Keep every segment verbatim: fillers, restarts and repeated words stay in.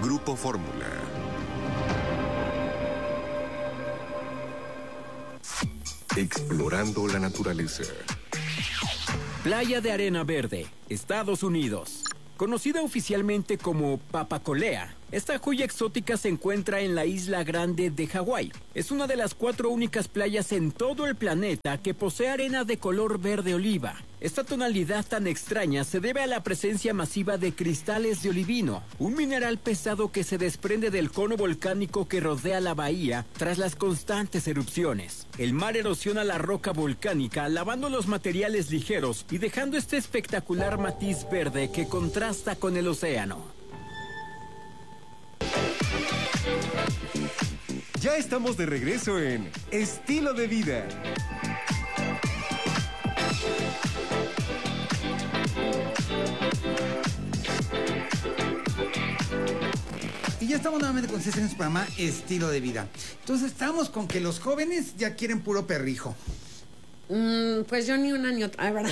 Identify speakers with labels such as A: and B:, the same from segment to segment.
A: Grupo Fórmula. Explorando la naturaleza.
B: Playa de Arena Verde, Estados Unidos. Conocida oficialmente como Papacolea, esta joya exótica se encuentra en la Isla Grande de Hawái. Es una de las cuatro únicas playas en todo el planeta que posee arena de color verde oliva. Esta tonalidad tan extraña se debe a la presencia masiva de cristales de olivino, un mineral pesado que se desprende del cono volcánico que rodea la bahía tras las constantes erupciones. El mar erosiona la roca volcánica, lavando los materiales ligeros y dejando este espectacular matiz verde que contrasta con el océano.
C: Ya estamos de regreso en Estilo de Vida.
D: Y ya estamos nuevamente con ustedes en su programa Estilo de Vida. Entonces estamos con que los jóvenes ya quieren puro perrijo.
E: Mm, pues yo ni una ni otra, ¿verdad?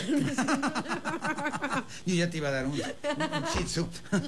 D: Yo ya te iba a dar un, un, un shih tzu.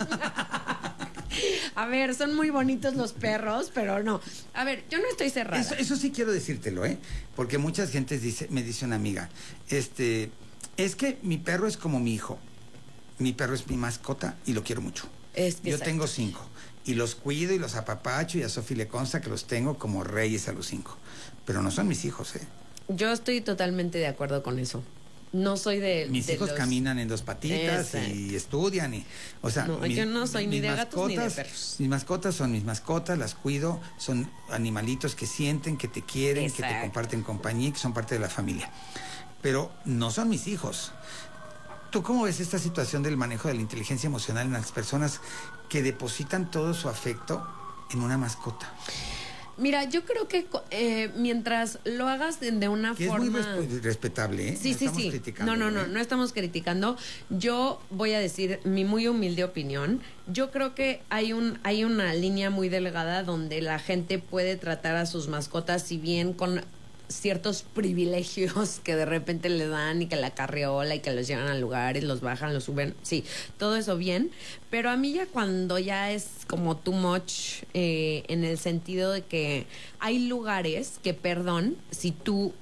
E: A ver, son muy bonitos los perros, pero no. A ver, yo no estoy cerrada.
D: Eso, eso sí quiero decírtelo, ¿eh? Porque muchas gentes dice, me dice una amiga, este, es que mi perro es como mi hijo. Mi perro es mi mascota y lo quiero mucho.
E: Es que
D: yo
E: exacto.
D: tengo cinco. Y los cuido y los apapacho y a Sofi le consta que los tengo como reyes a los cinco. Pero no son mis hijos, ¿eh?
E: Yo estoy totalmente de acuerdo con eso. No soy de...
D: Mis
E: de
D: hijos
E: los...
D: caminan en dos patitas
E: Exacto.
D: y estudian y... O sea,
E: no,
D: mis,
E: yo no soy ni de
D: mascotas,
E: gatos ni de perros.
D: Mis mascotas son mis mascotas, las cuido, son animalitos que sienten, que te quieren, Exacto. que te comparten compañía, que son parte de la familia. Pero no son mis hijos. ¿Tú cómo ves esta situación del manejo de la inteligencia emocional en las personas que depositan todo su afecto en una mascota?
E: Mira, yo creo que eh, mientras lo hagas de, de una
D: que
E: forma...
D: es muy resp- respetable, ¿eh?
E: Sí,
D: no
E: sí,
D: estamos
E: sí.
D: criticando,
E: No, no, no,
D: ¿eh?
E: no estamos criticando. Yo voy a decir mi muy humilde opinión. Yo creo que hay un hay una línea muy delgada donde la gente puede tratar a sus mascotas, si bien con ciertos privilegios que de repente le dan y que la carriola y que los llevan a lugares, los bajan, los suben, sí, todo eso bien, pero a mí ya cuando ya es como too much eh, en el sentido de que hay lugares que, perdón, si tú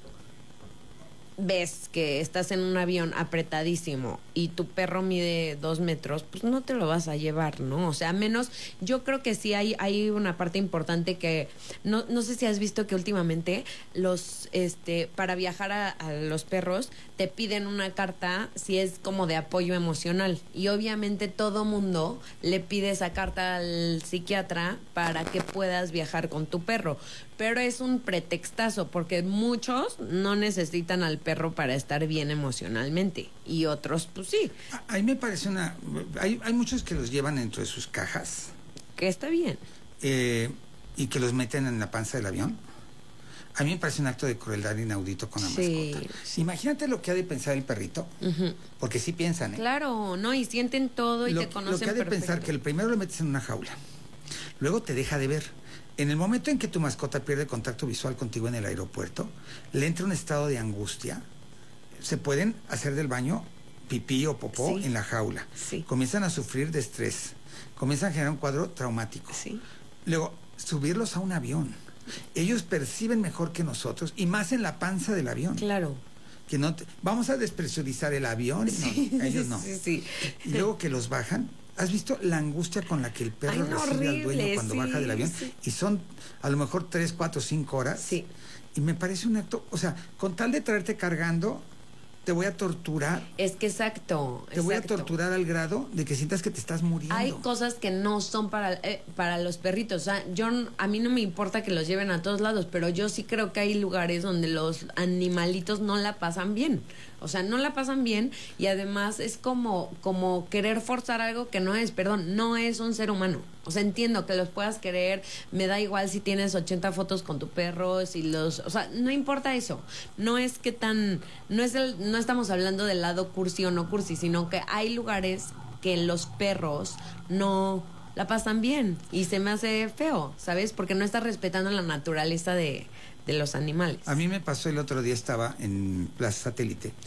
E: ves que estás en un avión apretadísimo y tu perro mide dos metros, pues no te lo vas a llevar, ¿no? O sea, menos, yo creo que sí hay, hay una parte importante que, no, no sé si has visto que últimamente los, este, para viajar a, a los perros, te piden una carta si es como de apoyo emocional. Y obviamente todo mundo le pide esa carta al psiquiatra para que puedas viajar con tu perro. Pero es un pretextazo, porque muchos no necesitan al perro para estar bien emocionalmente y otros pues sí.
D: A, a mí me parece una... Hay, hay muchos que los llevan dentro de sus cajas.
E: Que está bien.
D: Eh, y que los meten en la panza del avión. A mí me parece un acto de crueldad inaudito con la
E: sí,
D: mascota.
E: Sí.
D: Imagínate lo que ha de pensar el perrito. Uh-huh. Porque sí piensan, ¿eh?
E: Claro, no, y sienten todo y
D: lo,
E: te conocen
D: Lo que ha de
E: perfecto.
D: pensar que el primero lo metes en una jaula. Luego te deja de ver. En el momento en que tu mascota pierde contacto visual contigo en el aeropuerto, le entra un estado de angustia. Se pueden hacer del baño pipí o popó sí. en la jaula.
E: Sí.
D: Comienzan a sufrir de estrés. Comienzan a generar un cuadro traumático.
E: Sí.
D: Luego, subirlos a un avión. Ellos perciben mejor que nosotros y más en la panza del avión.
E: Claro.
D: Que no te, vamos a despresurizar el avión.
E: Sí,
D: no, ellos no.
E: Sí, sí.
D: Y luego que los bajan. ¿Has visto la angustia con la que el perro
E: Ay, no,
D: recibe
E: horrible,
D: al dueño cuando
E: sí,
D: baja del avión?
E: Sí.
D: Y son a lo mejor tres, cuatro, cinco horas.
E: Sí.
D: Y me parece un acto, o sea, con tal de traerte cargando, te voy a torturar.
E: Es que exacto.
D: Te exacto. voy a torturar al grado de que sientas que te estás muriendo.
E: Hay cosas que no son para, eh, para los perritos. O sea, yo, a mí no me importa que los lleven a todos lados, pero yo sí creo que hay lugares donde los animalitos no la pasan bien. O sea, no la pasan bien y además es como, como querer forzar algo que no es, perdón, no es un ser humano. O sea, entiendo que los puedas querer, me da igual si tienes ochenta fotos con tu perro, si los, o sea, no importa eso. No es que tan, no es el, no estamos hablando del lado cursi o no cursi, sino que hay lugares que los perros no la pasan bien y se me hace feo, ¿sabes? Porque no estás respetando la naturaleza de, de los animales.
D: A mí me pasó el otro día, estaba en Plaza Satélite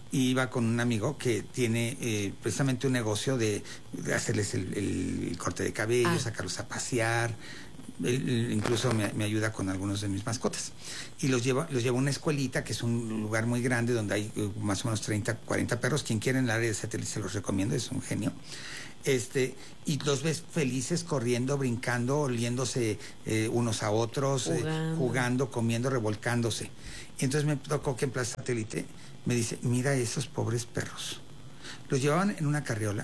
D: y iba con un amigo que tiene eh, precisamente un negocio de, de hacerles el, el, el corte de cabello, ah. sacarlos a pasear. Él, él incluso me, me ayuda con algunos de mis mascotas. Y los lleva, los lleva a una escuelita, que es un lugar muy grande, donde hay uh, más o menos treinta, cuarenta perros. Quien quiera en el área de satélite se los recomiendo, es un genio. Este, y los ves felices, corriendo, brincando, oliéndose eh, unos a otros, jugando. Eh, jugando, comiendo, revolcándose. Y entonces me tocó que en Plaza Satélite me dice, mira esos pobres perros. Los llevaban en una carriola,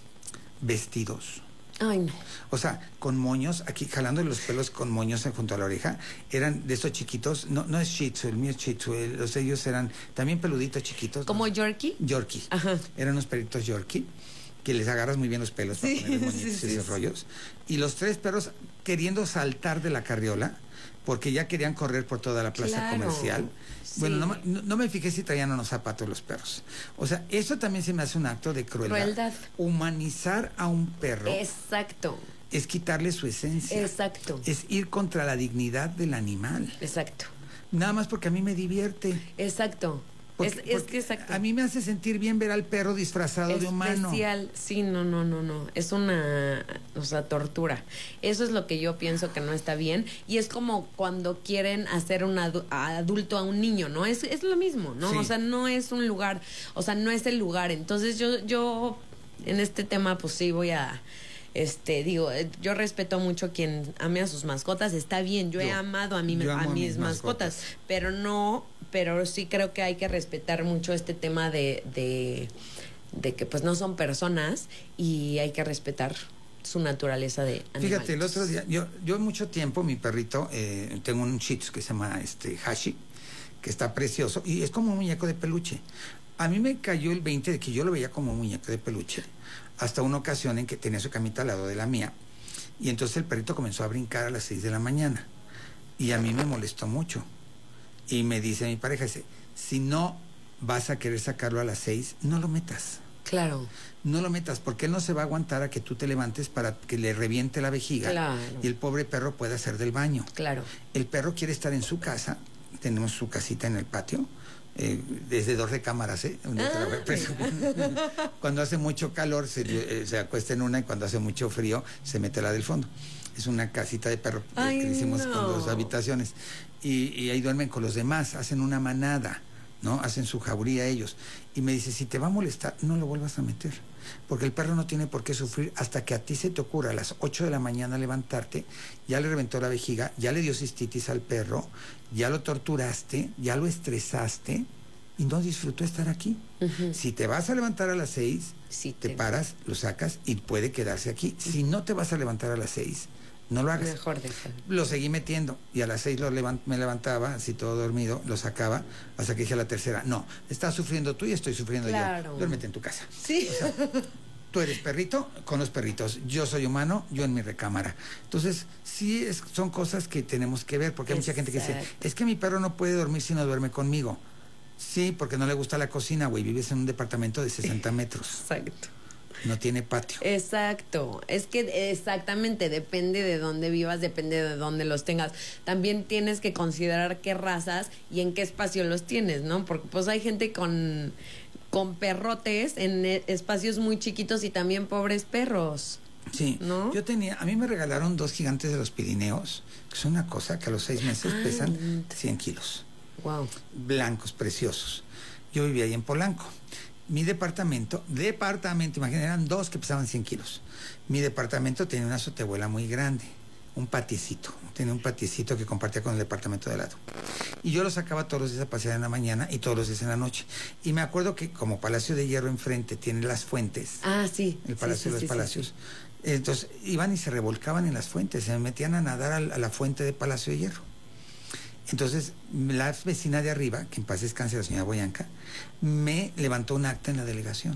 D: vestidos.
E: Ay, no.
D: O sea, con moños, aquí jalando los pelos con moños junto a la oreja. Eran de estos chiquitos, no, no es Shih Tzu, el mío es Shih Tzu, el, los de ellos eran también peluditos chiquitos.
E: ¿Como
D: ¿no?
E: Yorkie?
D: Yorkie.
E: Ajá.
D: Eran unos perritos Yorkie, que les agarras muy bien los pelos para
E: sí,
D: ponerles moñitos
E: sí,
D: y esos
E: sí.
D: rollos. Y los tres perros queriendo saltar de la carriola, porque ya querían correr por toda la plaza
E: claro.
D: comercial.
E: Sí.
D: Bueno, no, no, no me fijé si traían unos zapatos los perros. O sea, eso también se me hace un acto de crueldad.
E: Crueldad.
D: Humanizar a un perro.
E: Exacto.
D: Es quitarle su esencia.
E: Exacto.
D: Es ir contra la dignidad del animal.
E: Exacto.
D: Nada más porque a mí me divierte.
E: Exacto. Porque, es, porque es que exacto.
D: A mí me hace sentir bien ver al perro disfrazado
E: Especial.
D: de humano.
E: Especial, sí, no, no, no, no. Es una, o sea, tortura. Eso es lo que yo pienso que no está bien. Y es como cuando quieren hacer un adu adulto a un niño, ¿no? Es, es lo mismo, ¿no?
D: Sí.
E: O sea, no es un lugar, o sea, no es el lugar. Entonces yo, yo, en este tema, pues sí voy a... Este, digo, yo respeto mucho a quien ame a sus mascotas, está bien, yo, yo he amado a, mi, a, a mis, mis mascotas, mascotas, pero no, pero sí creo que hay que respetar mucho este tema de, de, de que pues no son personas y hay que respetar su naturaleza de animales.
D: Fíjate, el otro día, yo, yo mucho tiempo, mi perrito, eh, tengo un Shih Tzu que se llama este, Hashi, que está precioso, y es como un muñeco de peluche. A mí me cayó el veinte de que yo lo veía como un muñeco de peluche, hasta una ocasión en que tenía su camita al lado de la mía, y entonces el perrito comenzó a brincar a las seis de la mañana, y a mí me molestó mucho. Y me dice mi pareja, dice, si no vas a querer sacarlo a las seis, no lo metas.
E: Claro.
D: No lo metas, porque él no se va a aguantar a que tú te levantes para que le reviente la vejiga.
E: Claro.
D: Y el pobre perro pueda hacer del baño.
E: Claro.
D: El perro quiere estar en su casa, tenemos su casita en el patio, Eh, desde dos recámaras, ¿eh? Ah. Cuando hace mucho calor se, eh, se acuesta en una, y cuando hace mucho frío se mete la del fondo. Es una casita de perro. Ay, que hicimos no. con dos habitaciones, y, y ahí duermen con los demás, hacen una manada, ¿no? Hacen su jauría ellos. Y me dice, si te va a molestar, no lo vuelvas a meter, porque el perro no tiene por qué sufrir hasta que a ti se te ocurra a las ocho de la mañana levantarte, ya le reventó la vejiga, ya le dio cistitis al perro, ya lo torturaste, ya lo estresaste y no disfrutó estar aquí. Uh-huh. Si te vas a levantar a las seis, sí, te, te paras, lo sacas y puede quedarse aquí. Uh-huh. Si no te vas a levantar a las seis, no lo hagas.
E: Mejor dejar.
D: Lo seguí metiendo y a las seis lo levant me levantaba, así todo dormido, lo sacaba, hasta que dije a la tercera, no, estás sufriendo tú y estoy sufriendo claro. yo. Duérmete en tu casa.
E: Sí.
D: O sea, tú eres perrito con los perritos, yo soy humano, yo en mi recámara. Entonces, sí es, son cosas que tenemos que ver, porque hay mucha gente que dice, es que mi perro no puede dormir si no duerme conmigo. Sí, porque no le gusta la cocina, güey, vives en un departamento de sesenta metros.
E: Exacto.
D: No tiene patio.
E: Exacto, es que exactamente, depende de dónde vivas, depende de dónde los tengas. También tienes que considerar qué razas y en qué espacio los tienes, ¿no? Porque pues hay gente con, con perrotes en espacios muy chiquitos y también pobres perros.
D: Sí,
E: ¿no?
D: Yo tenía, a mí me regalaron dos gigantes de los Pirineos, que es una cosa que a los seis meses Ay, pesan cien kilos.
E: Wow.
D: Blancos, preciosos. Yo vivía ahí en Polanco. Mi departamento, departamento, imagínate, eran dos que pesaban cien kilos. Mi departamento tenía una azotehuela muy grande, un patiecito, tenía un patiecito que compartía con el departamento de lado. Y yo lo sacaba todos los días a pasear en la mañana y todos los días en la noche. Y me acuerdo que como Palacio de Hierro enfrente tiene las fuentes.
E: Ah, sí.
D: El Palacio
E: sí, sí,
D: de los
E: sí,
D: Palacios.
E: Sí,
D: sí. Entonces iban y se revolcaban en las fuentes, se metían a nadar a, a la fuente de Palacio de Hierro. Entonces, la vecina de arriba, que en paz descanse, la señora Boyanca, me levantó un acta en la delegación.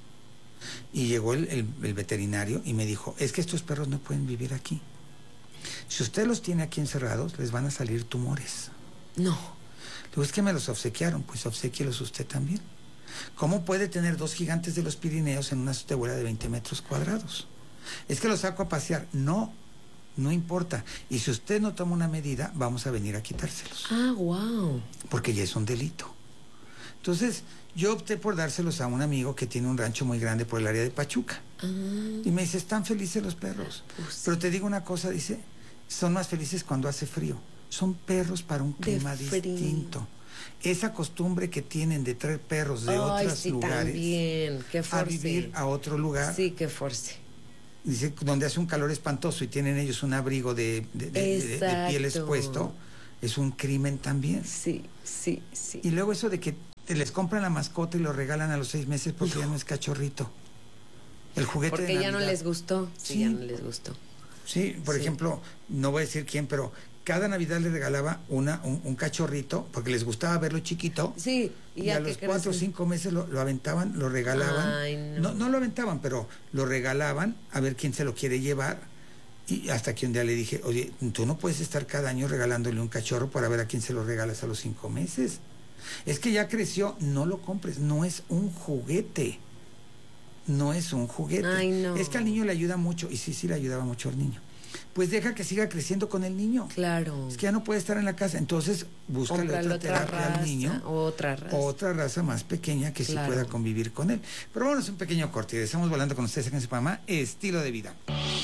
D: Y llegó el, el, el veterinario y me dijo, es que estos perros no pueden vivir aquí. Si usted los tiene aquí encerrados, les van a salir tumores.
E: No.
D: Digo, es que me los obsequiaron, pues obsequielos usted también. ¿Cómo puede tener dos gigantes de los Pirineos en una azotehuela de veinte metros cuadrados? Es que los saco a pasear. No. No importa. Y si usted no toma una medida, vamos a venir a quitárselos.
E: Ah, wow.
D: Porque ya es un delito. Entonces, yo opté por dárselos a un amigo que tiene un rancho muy grande por el área de Pachuca. Ah. Y me dice, están felices los perros. Uf. Pero te digo una cosa, dice, son más felices cuando hace frío. Son perros para un clima distinto. Esa costumbre que tienen de traer perros de Ay, otros sí, lugares
E: también. Qué
D: a vivir a otro lugar.
E: Sí, qué force.
D: Dice, donde hace un calor espantoso y tienen ellos un abrigo de, de, de, de, de piel expuesto, es un crimen también.
E: Sí, sí, sí.
D: Y luego eso de que te les compran la mascota y lo regalan a los seis meses porque no. ya no es cachorrito. El juguete
E: porque
D: de
E: ya
D: Navidad.
E: no les gustó. Sí, sí, ya no les gustó.
D: Sí, por sí. ejemplo, no voy a decir quién, pero cada Navidad le regalaba una, un, un cachorrito, porque les gustaba verlo chiquito.
E: Sí.
D: Y, y a los cuatro o cinco meses lo, lo aventaban, lo regalaban.
E: Ay, no.
D: no. No lo aventaban, pero lo regalaban a ver quién se lo quiere llevar. Y hasta que un día le dije, oye, tú no puedes estar cada año regalándole un cachorro para ver a quién se lo regalas a los cinco meses. Es que ya creció, no lo compres, no es un juguete. No es un juguete.
E: Ay, no.
D: Es que al niño le ayuda mucho, y sí, sí le ayudaba mucho al niño. Pues deja que siga creciendo con el niño.
E: Claro.
D: Es que ya no puede estar en la casa, entonces búscale otra, otra terapia
E: raza,
D: al niño.
E: Otra raza.
D: Otra raza más pequeña que claro. sí pueda convivir con él. Pero bueno, es un pequeño corte. Estamos volando con ustedes en ese programa, Estilo de Vida.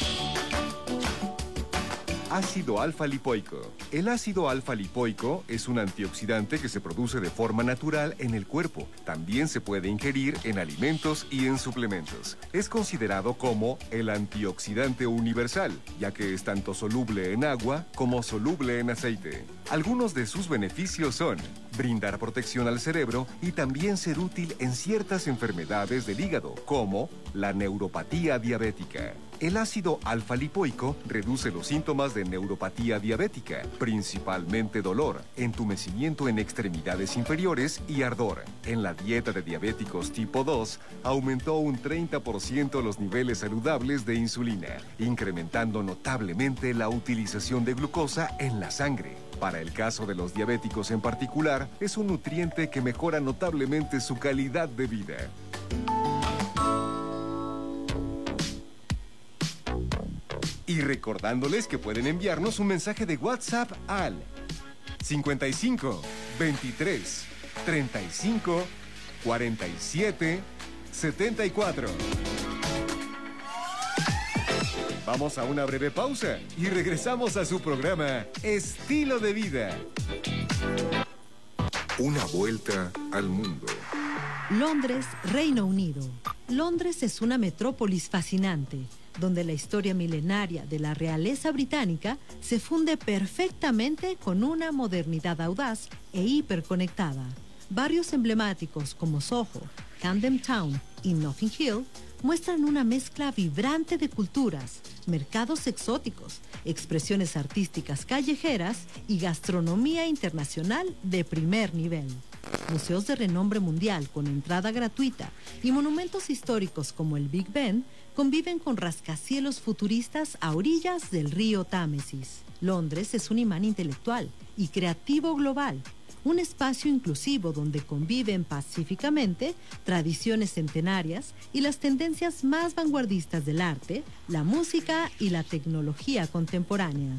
C: Ácido alfa-lipoico. El ácido alfa-lipoico es un antioxidante que se produce de forma natural en el cuerpo. También se puede ingerir en alimentos y en suplementos. Es considerado como el antioxidante universal, ya que es tanto soluble en agua como soluble en aceite. Algunos de sus beneficios son brindar protección al cerebro y también ser útil en ciertas enfermedades del hígado, como la neuropatía diabética. El ácido alfa-lipoico reduce los síntomas de neuropatía diabética, principalmente dolor, entumecimiento en extremidades inferiores y ardor. En la dieta de diabéticos tipo dos, aumentó un treinta por ciento los niveles saludables de insulina, incrementando notablemente la utilización de glucosa en la sangre. Para el caso de los diabéticos en particular, es un nutriente que mejora notablemente su calidad de vida. Y recordándoles que pueden enviarnos un mensaje de WhatsApp al cincuenta y cinco, veintitrés, treinta y cinco, cuarenta y siete, setenta y cuatro. Vamos a una breve pausa y regresamos a su programa Estilo de Vida.
A: Una vuelta al mundo.
F: Londres, Reino Unido. Londres es una metrópolis fascinante, donde la historia milenaria de la realeza británica se funde perfectamente con una modernidad audaz e hiperconectada. Barrios emblemáticos como Soho, Camden Town y Notting Hill muestran una mezcla vibrante de culturas, mercados exóticos, expresiones artísticas callejeras y gastronomía internacional de primer nivel. Museos de renombre mundial con entrada gratuita y monumentos históricos como el Big Ben conviven con rascacielos futuristas a orillas del río Támesis. Londres es un imán intelectual y creativo global, un espacio inclusivo donde conviven pacíficamente tradiciones centenarias y las tendencias más vanguardistas del arte, la música y la tecnología contemporánea.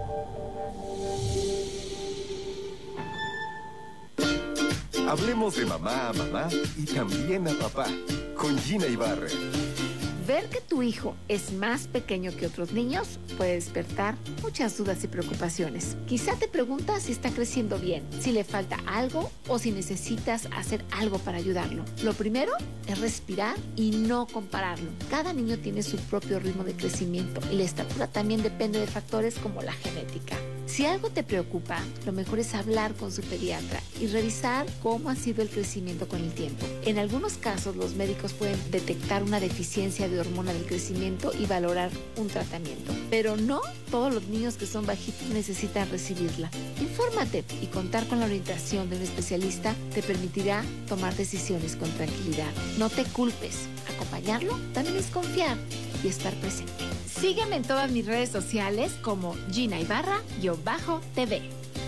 C: Hablemos de mamá a mamá y también a papá, con Gina Ibarra.
G: Ver que tu hijo es más pequeño que otros niños puede despertar muchas dudas y preocupaciones. Quizá te preguntas si está creciendo bien, si le falta algo o si necesitas hacer algo para ayudarlo. Lo primero es respirar y no compararlo. Cada niño tiene su propio ritmo de crecimiento y la estatura también depende de factores como la genética. Si algo te preocupa, lo mejor es hablar con su pediatra y revisar cómo ha sido el crecimiento con el tiempo. En algunos casos, los médicos pueden detectar una deficiencia de hormona del crecimiento y valorar un tratamiento. Pero no todos los niños que son bajitos necesitan recibirla. Infórmate y contar con la orientación de un especialista te permitirá tomar decisiones con tranquilidad. No te culpes. Acompañarlo también es confiar y estar presente. Sígueme en todas mis redes sociales como Gina Ibarra-T V.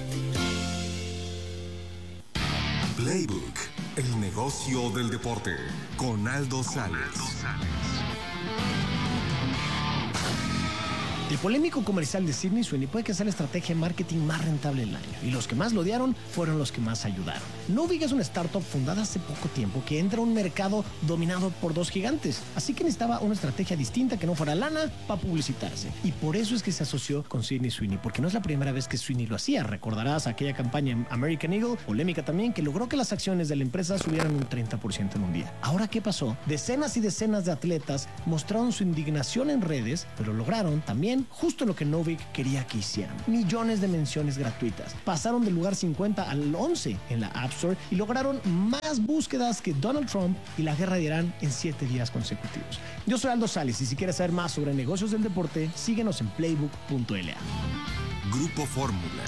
A: Playbook, el negocio del deporte, con Aldo Sales.
H: El polémico comercial de Sydney Sweeney puede que sea la estrategia de marketing más rentable del año, y los que más lo odiaron fueron los que más ayudaron. Novig es una startup fundada hace poco tiempo que entra a un mercado dominado por dos gigantes, así que necesitaba una estrategia distinta que no fuera lana para publicitarse. Y por eso es que se asoció con Sydney Sweeney, porque no es la primera vez que Sweeney lo hacía. Recordarás aquella campaña en American Eagle, polémica también, que logró que las acciones de la empresa subieran un treinta por ciento en un día. Ahora, ¿qué pasó? Decenas y decenas de atletas mostraron su indignación en redes, pero lograron también justo lo que Novig quería que hicieran. Millones de menciones gratuitas. Pasaron del lugar cincuenta al once en la App Store y lograron más búsquedas que Donald Trump y la guerra de Irán en siete días consecutivos. Yo soy Aldo Sales y si quieres saber más sobre negocios del deporte, síguenos en playbook punto l a.
A: Grupo Fórmula.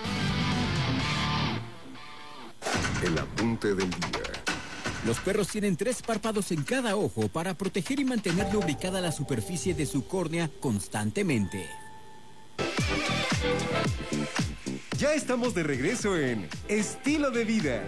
A: El apunte del día.
B: Los perros tienen tres párpados en cada ojo para proteger y mantener lubricada la superficie de su córnea constantemente.
C: Ya estamos de regreso en Estilo de Vida.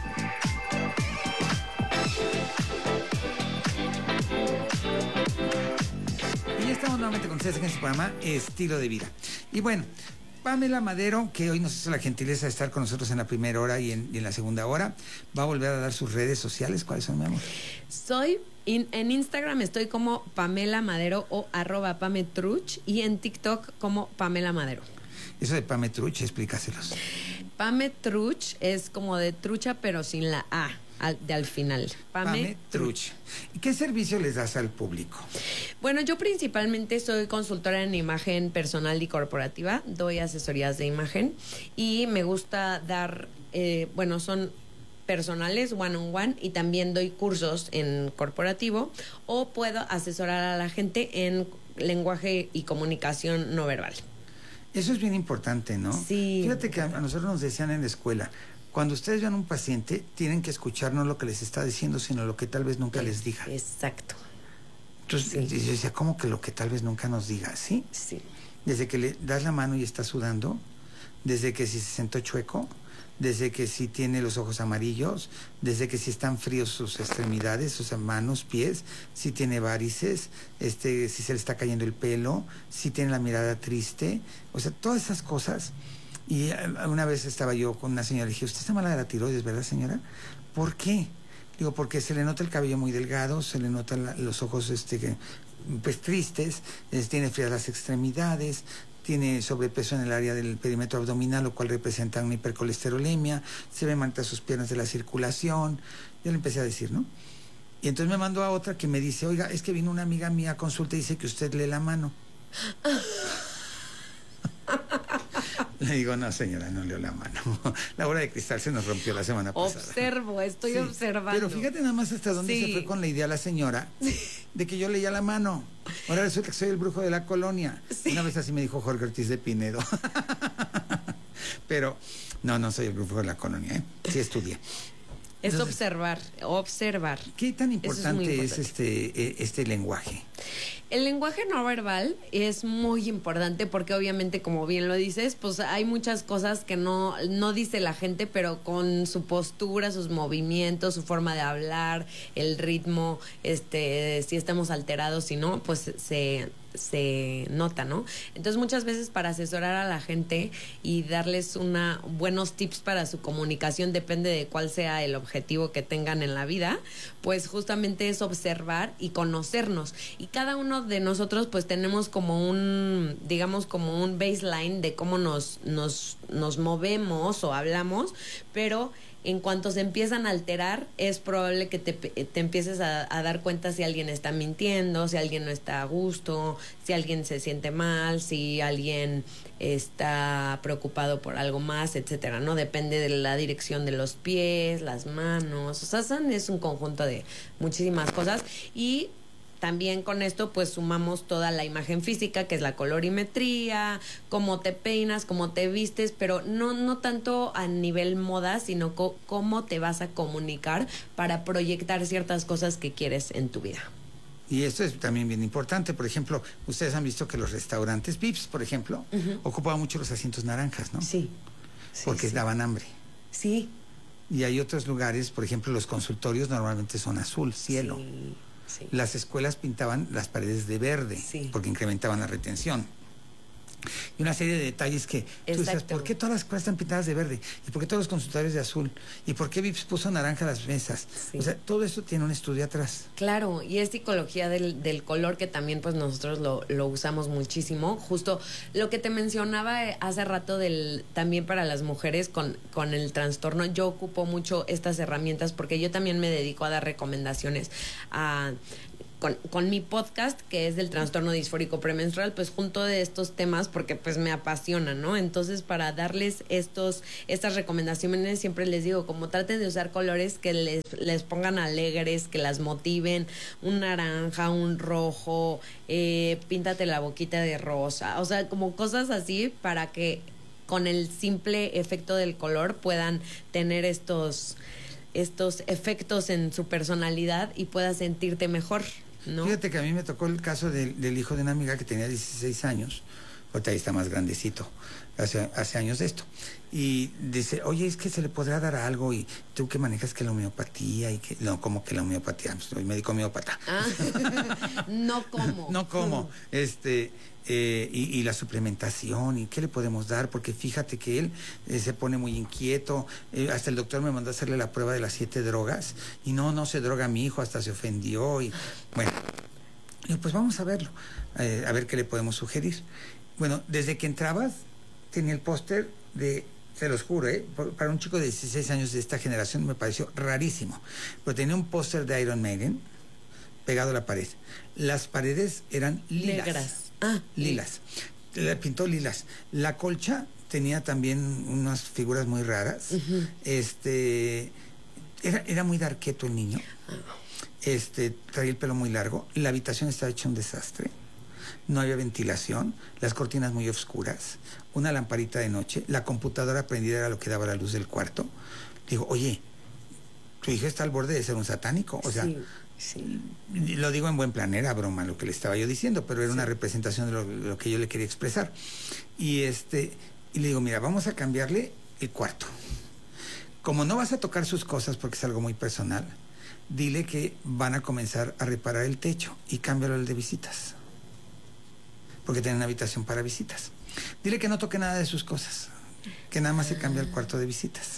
D: Y ya estamos nuevamente con ustedes en este programa Estilo de Vida. Y bueno, Pamela Madero, que hoy nos hizo la gentileza de estar con nosotros en la primera hora y en, y en la segunda hora, va a volver a dar sus redes sociales. ¿Cuáles son, mi amor?
E: Soy, in, en Instagram estoy como Pamela Madero o arroba Pametruch, y en TikTok como Pamela Madero.
D: Eso de Pametruch, explícaselos.
E: Pametruch es como de trucha, pero sin la A. Al, de al final.
D: Pametruch. ¿Y qué servicio les das al público?
E: Bueno, yo principalmente soy consultora en imagen personal y corporativa. Doy asesorías de imagen y me gusta dar, eh, bueno, son personales, one on one, y también doy cursos en corporativo, o puedo asesorar a la gente en lenguaje y comunicación no verbal.
D: Eso es bien importante, ¿no?
E: Sí.
D: Fíjate que a nosotros nos decían en la escuela, cuando ustedes vean un paciente, tienen que escuchar no lo que les está diciendo, sino lo que tal vez nunca les diga.
E: Exacto.
D: Entonces, sí. Yo decía, ¿cómo que lo que tal vez nunca nos diga? ¿Sí?
E: Sí.
D: Desde que le das la mano y está sudando, desde que si se sentó chueco, desde que si tiene los ojos amarillos, desde que si están fríos sus extremidades, sus manos, pies, si tiene varices, este, si se le está cayendo el pelo, si tiene la mirada triste, o sea, todas esas cosas. Y una vez estaba yo con una señora y dije, ¿usted está mala de la tiroides, verdad, señora? ¿Por qué? Digo, porque se le nota el cabello muy delgado, se le notan la, los ojos este, que, pues tristes, es, tiene frías las extremidades, tiene sobrepeso en el área del perímetro abdominal, lo cual representa una hipercolesterolemia, se ven manitas sus piernas de la circulación. Yo le empecé a decir, ¿no? Y entonces me mandó a otra que me dice, oiga, es que vino una amiga mía a consulta y dice que usted lee la mano. Le digo, no, señora, no leo la mano. La bola de cristal se nos rompió la semana pasada.
E: Observo, estoy sí, observando.
D: Pero fíjate nada más hasta dónde sí. se fue con la idea la señora de que yo leía la mano. Ahora resulta que soy el brujo de la colonia. Sí. Una vez así me dijo Jorge Ortiz de Pinedo. Pero, no, no soy el brujo de la colonia, ¿eh? Sí estudié.
E: Es Entonces, observar, observar.
D: ¿Qué tan importante es, importante. es este, este lenguaje?
E: El lenguaje no verbal es muy importante porque obviamente, como bien lo dices, pues hay muchas cosas que no, no dice la gente, pero con su postura, sus movimientos, su forma de hablar, el ritmo, este, si estamos alterados, si no, pues se... se nota, ¿no? Entonces muchas veces para asesorar a la gente y darles una buenos tips para su comunicación, depende de cuál sea el objetivo que tengan en la vida, pues justamente es observar y conocernos, y cada uno de nosotros pues tenemos como un, digamos como un baseline de cómo nos, nos, nos movemos o hablamos, pero en cuanto se empiezan a alterar, es probable que te, te empieces a, a dar cuenta si alguien está mintiendo, si alguien no está a gusto, si alguien se siente mal, si alguien está preocupado por algo más, etcétera, ¿no? Depende de la dirección de los pies, las manos, o sea, son, es un conjunto de muchísimas cosas. Y también con esto pues sumamos toda la imagen física, que es la colorimetría, cómo te peinas, cómo te vistes, pero no, no tanto a nivel moda, sino co- cómo te vas a comunicar para proyectar ciertas cosas que quieres en tu vida.
D: Y esto es también bien importante. Por ejemplo, ustedes han visto que los restaurantes Vips, por ejemplo, uh-huh. ocupaban mucho los asientos naranjas, ¿no?
E: Sí. sí
D: Porque
E: sí.
D: daban hambre.
E: Sí.
D: Y hay otros lugares, por ejemplo, los consultorios normalmente son azul, cielo. Sí. Sí. Las escuelas pintaban las paredes de verde, sí. porque incrementaban la retención. Y una serie de detalles que tú dices, ¿por qué todas las cosas están pintadas de verde? ¿Y por qué todos los consultorios de azul? ¿Y por qué Vips puso naranja las mesas? Sí. O sea, todo eso tiene un estudio atrás.
E: Claro, y es psicología del, del color que también pues nosotros lo, lo usamos muchísimo. Justo lo que te mencionaba hace rato del también para las mujeres con, con el trastorno, yo ocupo mucho estas herramientas porque yo también me dedico a dar recomendaciones a... Con, con mi podcast, que es del trastorno disfórico premenstrual, pues junto de estos temas porque pues me apasiona, ¿no? Entonces, para darles estos estas recomendaciones, siempre les digo, como traten de usar colores que les, les pongan alegres, que las motiven, un naranja, un rojo, eh, píntate la boquita de rosa, o sea, como cosas así para que con el simple efecto del color puedan tener estos, estos efectos en su personalidad y puedas sentirte mejor, ¿no?
D: Fíjate que a mí me tocó el caso del, del hijo de una amiga que tenía dieciséis años, ahorita ahí está más grandecito, hace, hace años de esto, y dice, oye, es que se le podrá dar algo, y tú que manejas que la homeopatía, y que, no, como que la homeopatía, soy médico homeópata.
E: Ah, no como.
D: No como, este... Eh, y, y la suplementación, y qué le podemos dar, porque fíjate que él eh, se pone muy inquieto, eh, hasta el doctor me mandó a hacerle la prueba de las siete drogas, y no, no se droga mi hijo, hasta se ofendió, y bueno, y pues vamos a verlo, eh, a ver qué le podemos sugerir. Bueno, desde que entrabas, tenía el póster de, se los juro, eh, por, para un chico de dieciséis años de esta generación me pareció rarísimo, pero tenía un póster de Iron Maiden pegado a la pared. Las paredes eran lilas.
E: Negras. Ah,
D: lilas. Le pintó lilas. La colcha tenía también unas figuras muy raras. Uh-huh. Este era, era muy darqueto el niño. Este, traía el pelo muy largo. La habitación estaba hecha un desastre. No había ventilación, las cortinas muy oscuras, una lamparita de noche, la computadora prendida era lo que daba la luz del cuarto. Digo, oye, tu hija está al borde de ser un satánico. O sea, sí. Sí. Lo digo en buen plan, era broma lo que le estaba yo diciendo, pero era sí. una representación de lo, lo que yo le quería expresar. Y este y le digo, mira, vamos a cambiarle el cuarto. Como no vas a tocar sus cosas porque es algo muy personal, dile que van a comenzar a reparar el techo y cámbialo al de visitas. Porque tiene una habitación para visitas. Dile que no toque nada de sus cosas, que nada más se cambia el cuarto de visitas.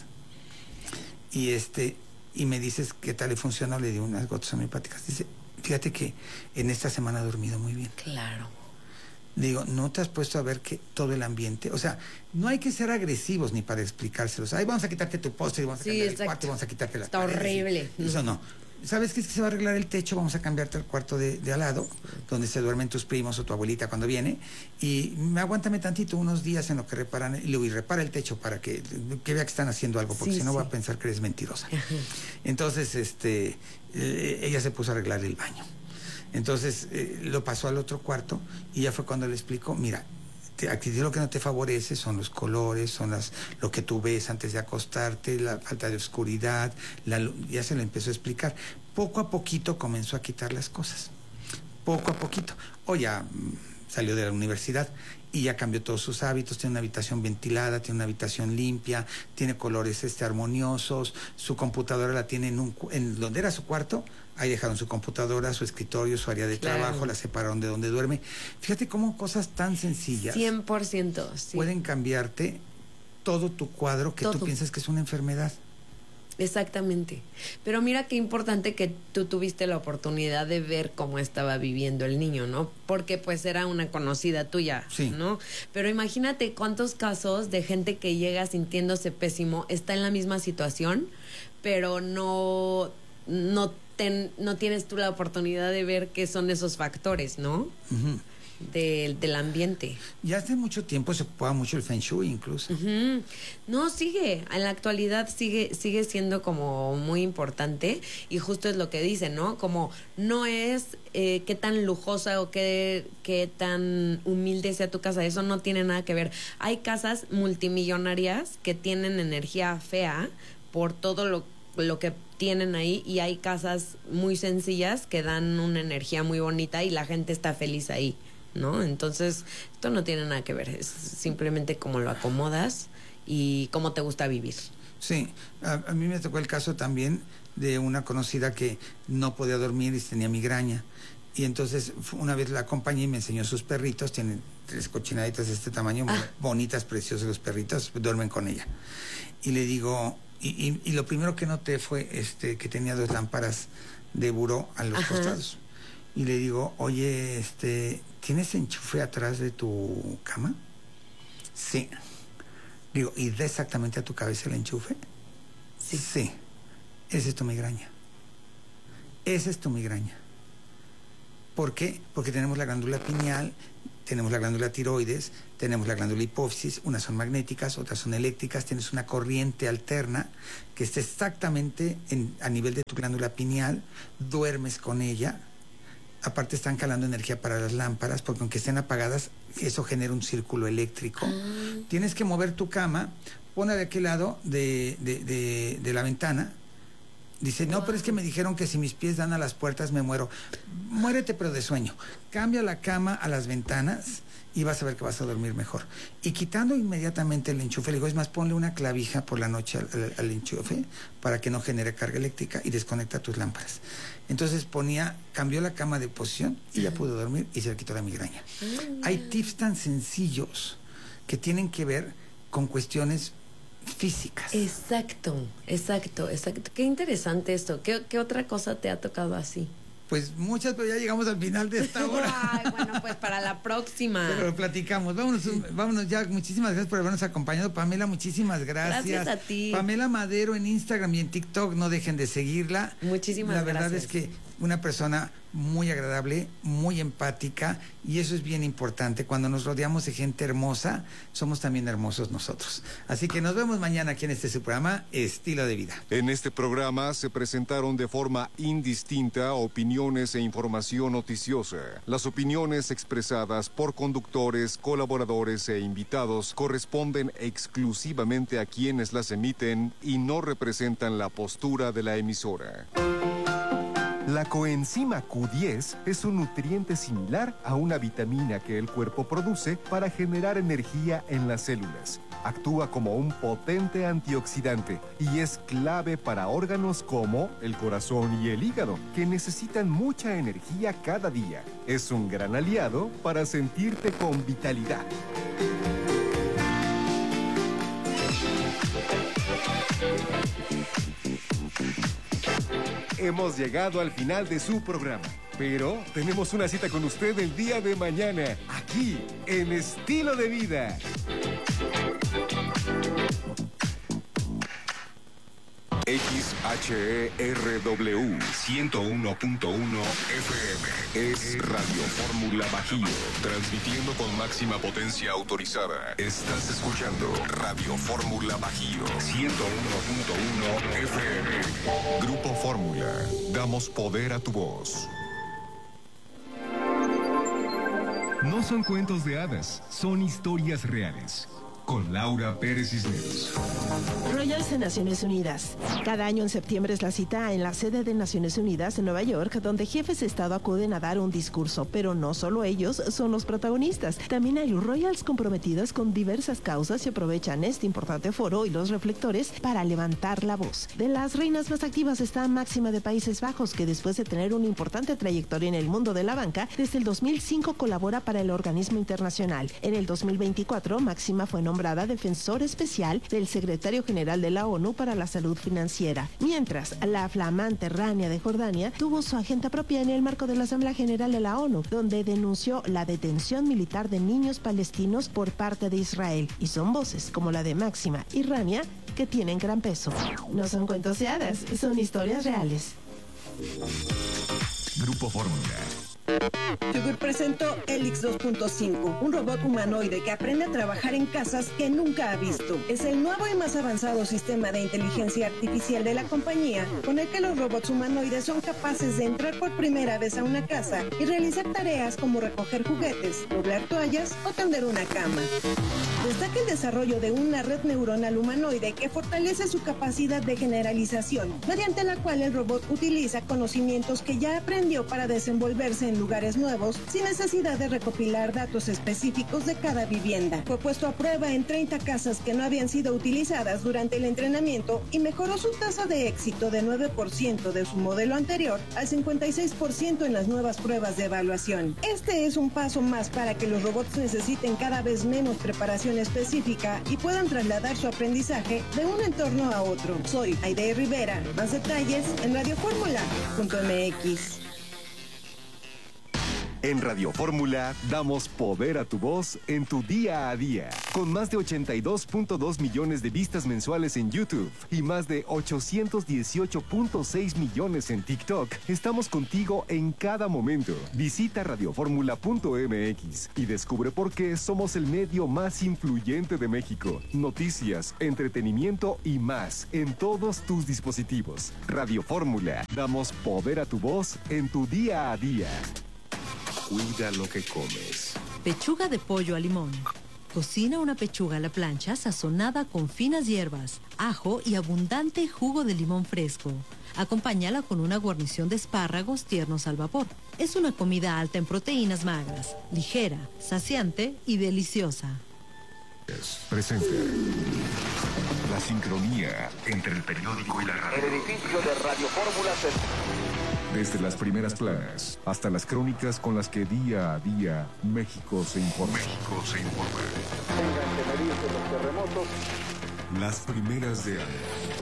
D: Y este y me dices qué tal le funciona, le di unas gotas homeopáticas. Dice, fíjate que en esta semana ha dormido muy bien.
E: Claro.
D: Digo, ¿no te has puesto a ver que todo el ambiente? O sea, no hay que ser agresivos ni para explicárselos. Ahí vamos a quitarte tu postre y vamos a sí, cambiar exacto. el cuarto y vamos a quitarte las
E: Está
D: paredes.
E: horrible.
D: Y, eso no. ¿Sabes qué es que se va a arreglar el techo? Vamos a cambiarte el cuarto de, de al lado, donde se duermen tus primos o tu abuelita cuando viene. Y aguántame tantito, unos días en lo que reparan, y luego y repara el techo para que, que vea que están haciendo algo, porque sí, si no sí. va a pensar que eres mentirosa. Ajá. Entonces, este, eh, ella se puso a arreglar el baño. Entonces, eh, lo pasó al otro cuarto, y ya fue cuando le explicó, mira, a ti lo que no te favorece son los colores, son las lo que tú ves antes de acostarte, la falta de oscuridad, la, ya se lo empezó a explicar. Poco a poquito comenzó a quitar las cosas, poco a poquito. O ya mmm, salió de la universidad y ya cambió todos sus hábitos, tiene una habitación ventilada, tiene una habitación limpia, tiene colores este, armoniosos, su computadora la tiene en, un, en donde era su cuarto. Ahí dejaron su computadora, su escritorio, su área de claro. trabajo, la separaron de donde duerme. Fíjate cómo cosas tan sencillas
E: cien por ciento, sí.
D: pueden cambiarte todo tu cuadro que todo. Tú piensas que es una enfermedad.
E: Exactamente. Pero mira qué importante que tú tuviste la oportunidad de ver cómo estaba viviendo el niño, ¿no? Porque pues era una conocida tuya,
D: sí.
E: ¿no? Pero imagínate cuántos casos de gente que llega sintiéndose pésimo, está en la misma situación, pero no... no Ten, no tienes tú la oportunidad de ver qué son esos factores, ¿no? Uh-huh. De, del ambiente.
D: Ya hace mucho tiempo se ocupaba mucho el Feng Shui incluso.
E: Uh-huh. No, sigue, en la actualidad sigue, sigue siendo como muy importante, y justo es lo que dicen, ¿no? Como no es eh, qué tan lujosa o qué, qué tan humilde sea tu casa, eso no tiene nada que ver. Hay casas multimillonarias que tienen energía fea por todo lo, lo que tienen ahí, y hay casas muy sencillas que dan una energía muy bonita y la gente está feliz ahí, ¿no? Entonces, esto no tiene nada que ver, es simplemente cómo lo acomodas y cómo te gusta vivir.
D: Sí, a, a mí me tocó el caso también de una conocida que no podía dormir y tenía migraña, Y entonces una vez la acompañé y me enseñó sus perritos, tienen tres cochinaditas de este tamaño, muy
E: Ah.
D: bonitas, preciosos los perritos, duermen con ella. Y le digo, y, y, y lo primero que noté fue este que tenía dos lámparas de buró a los
E: Ajá.
D: costados. Y le digo, oye, este, ¿tienes enchufe atrás de tu cama? Sí. Digo, ¿y da exactamente a tu cabeza el enchufe?
E: Sí.
D: Sí. Esa es tu migraña. Esa es tu migraña. ¿Por qué? Porque tenemos la glándula pineal, tenemos la glándula tiroides, tenemos la glándula hipófisis, unas son magnéticas, otras son eléctricas, tienes una corriente alterna que está exactamente en, a nivel de tu glándula pineal, duermes con ella, aparte están calando energía para las lámparas, porque aunque estén apagadas, eso genera un círculo eléctrico.
E: Ah.
D: Tienes que mover tu cama, ponla de aquel lado de, de, de, de la ventana. Dice, no, pero es que me dijeron que si mis pies dan a las puertas me muero. Muérete, pero de sueño. Cambia la cama a las ventanas y vas a ver que vas a dormir mejor. Y quitando inmediatamente el enchufe, le digo, es más, ponle una clavija por la noche al, al, al enchufe para que no genere carga eléctrica y desconecta tus lámparas. Entonces ponía, cambió la cama de posición y ya pudo dormir y se le quitó la migraña. Hay tips tan sencillos que tienen que ver con cuestiones físicas.
E: Exacto, exacto, exacto. Qué interesante esto. ¿Qué, qué otra cosa te ha tocado así?
D: Pues muchas, pero ya llegamos al final de esta hora.
E: Ay, bueno, pues para la próxima.
D: Pero lo platicamos. Vámonos, vámonos ya. Muchísimas gracias por habernos acompañado. Pamela, muchísimas gracias.
E: Gracias a ti.
D: Pamela Madero en Instagram y en TikTok. No dejen de seguirla.
E: Muchísimas
D: La verdad
E: gracias.
D: es que una persona muy agradable, muy empática, y eso es bien importante. Cuando nos rodeamos de gente hermosa, somos también hermosos nosotros. Así que nos vemos mañana aquí en este su programa, Estilo de Vida.
C: En este programa se presentaron de forma indistinta opiniones e información noticiosa. Las opiniones expresadas por conductores, colaboradores e invitados corresponden exclusivamente a quienes las emiten y no representan la postura de la emisora. La coenzima Q diez es un nutriente similar a una vitamina que el cuerpo produce para generar energía en las células. Actúa como un potente antioxidante y es clave para órganos como el corazón y el hígado, que necesitan mucha energía cada día. Es un gran aliado para sentirte con vitalidad. Hemos llegado al final de su programa, pero tenemos una cita con usted el día de mañana, aquí, en Estilo de Vida.
A: X H E R W ciento uno punto uno F M es Radio Fórmula Bajío, transmitiendo con máxima potencia autorizada. Estás escuchando Radio Fórmula Bajío ciento uno punto uno F M. Grupo Fórmula, damos poder a tu voz.
I: No son cuentos de hadas, son historias reales. Con Laura Pérez Cisneros.
J: Royals de Naciones Unidas. Cada año en septiembre es la cita en la sede de Naciones Unidas en Nueva York, donde jefes de Estado acuden a dar un discurso, pero no solo ellos son los protagonistas. También hay Royals comprometidos con diversas causas y aprovechan este importante foro y los reflectores para levantar la voz. De las reinas más activas está Máxima de Países Bajos, que después de tener una importante trayectoria en el mundo de la banca, desde el dos mil cinco colabora para el organismo internacional. En el dos mil veinticuatro, Máxima fue nombrada nombrada defensor especial del secretario general de la ONU para la salud financiera, mientras la flamante Rania de Jordania tuvo su agenda propia en el marco de la Asamblea General de la ONU, donde denunció la detención militar de niños palestinos por parte de Israel, y son voces como la de Máxima y Rania que tienen gran peso. No son cuentos de hadas, son historias reales.
I: Grupo Fórmula.
K: Yogur presentó Helix dos punto cinco, un robot humanoide que aprende a trabajar en casas que nunca ha visto. Es el nuevo y más avanzado sistema de inteligencia artificial de la compañía, con el que los robots humanoides son capaces de entrar por primera vez a una casa y realizar tareas como recoger juguetes, doblar toallas o tender una cama. Destaca el desarrollo de una red neuronal humanoide que fortalece su capacidad de generalización, mediante la cual el robot utiliza conocimientos que ya aprendió para desenvolverse en lugares apartamentos nuevos sin necesidad de recopilar datos específicos de cada vivienda. Fue puesto a prueba en treinta casas que no habían sido utilizadas durante el entrenamiento y mejoró su tasa de éxito de nueve por ciento de su modelo anterior al cincuenta y seis por ciento en las nuevas pruebas de evaluación. Este es un paso más para que los robots necesiten cada vez menos preparación específica y puedan trasladar su aprendizaje de un entorno a otro. Soy Aide Rivera. Más detalles en radio fórmula punto m x.
C: En Radio Fórmula damos poder a tu voz en tu día a día. Con más de ochenta y dos punto dos millones de vistas mensuales en YouTube y más de ochocientos dieciocho punto seis millones en TikTok, estamos contigo en cada momento. Visita radio fórmula punto m x y descubre por qué somos el medio más influyente de México. Noticias, entretenimiento y más en todos tus dispositivos. Radio Fórmula, damos poder a tu voz en tu día a día.
A: Cuida lo que comes.
F: Pechuga de pollo a limón. Cocina una pechuga a la plancha sazonada con finas hierbas, ajo y abundante jugo de limón fresco. Acompáñala con una guarnición de espárragos tiernos al vapor. Es una comida alta en proteínas magras, ligera, saciante y deliciosa.
A: Presenta la sincronía entre el periódico y la radio.
L: El edificio de Radio Fórmula se...
A: Desde las primeras planas hasta las crónicas con las que día a día México se informa. México se informa.
L: Tengan que medirse los terremotos.
A: Las primeras de año.